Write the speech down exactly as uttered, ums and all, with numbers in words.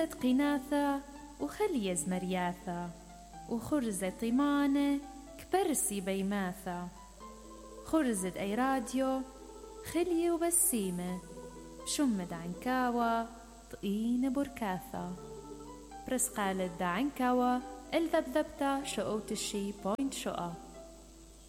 برزت قناثة وخليز مرياثة وخرزة طمانة كبرسي بيماثة خرزت أي راديو خلي وبسيمة شمد عنكاوة طقين بركاثة برس قالت دا عنكاوة الذبذبتا شقوت الشي بوينت شقا.